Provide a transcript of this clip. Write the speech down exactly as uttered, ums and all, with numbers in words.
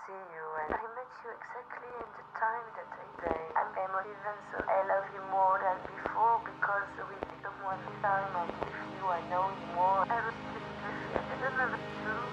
see you, and I met you exactly in the time that I say I'm emotive, and so I love you more than before because we become one time, and with you I know you more. I was just with you. I don't know if it's true.